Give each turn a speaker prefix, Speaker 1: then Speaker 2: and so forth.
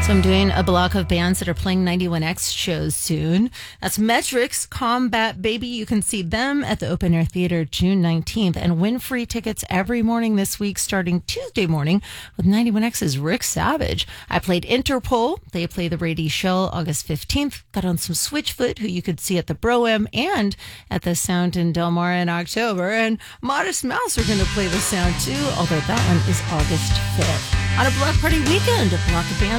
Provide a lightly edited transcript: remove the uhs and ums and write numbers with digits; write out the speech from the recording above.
Speaker 1: So I'm doing a block of bands that are playing 91X shows soon. That's Metrics, Combat Baby. You can see them at the Open Air Theater June 19th and win free tickets every morning this week starting Tuesday morning with 91X's Rick Savage. I played Interpol. They play the Brady Shell August 15th. Got on some Switchfoot, who you could see at the Bro-Am and at the Sound in Del Mar in October. And Modest Mouse are going to play the Sound too, although that one is August 5th. On a block party weekend, a block of bands